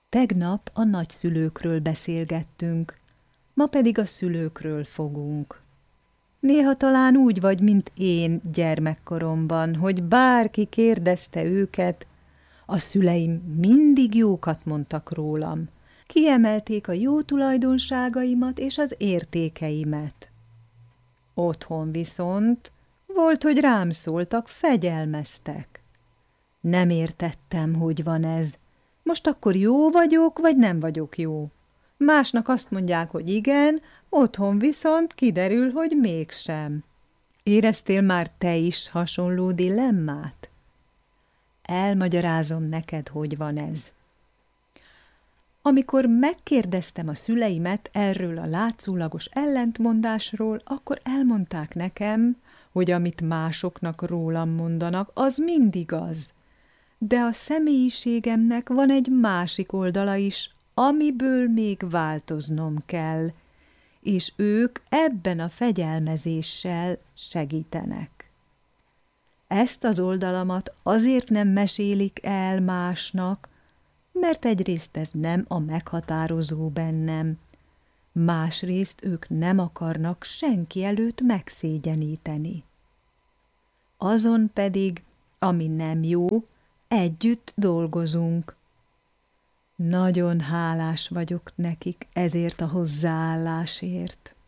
Tegnap a nagyszülőkről beszélgettünk, ma pedig a szülőkről fogunk. Néha talán úgy vagy, mint én gyermekkoromban, hogy bárki kérdezte őket, a szüleim mindig jókat mondtak rólam, kiemelték a jó tulajdonságaimat és az értékeimet. Otthon viszont volt, hogy rám szóltak, fegyelmeztek. Nem értettem, hogy van ez. Most akkor jó vagyok, vagy nem vagyok jó? Másnak azt mondják, hogy igen, otthon viszont kiderül, hogy mégsem. Éreztél már te is hasonló dilemmát? Elmagyarázom neked, hogy van ez. Amikor megkérdeztem a szüleimet erről a látszólagos ellentmondásról, akkor elmondták nekem, hogy amit másoknak rólam mondanak, az mindig az. De a személyiségemnek van egy másik oldala is, amiből még változnom kell, és ők ebben a fegyelmezéssel segítenek. Ezt az oldalamat azért nem mesélik el másnak, mert egyrészt ez nem a meghatározó bennem, másrészt ők nem akarnak senki előtt megszégyeníteni. Azon pedig, ami nem jó, együtt dolgozunk. Nagyon hálás vagyok nekik ezért a hozzáállásért.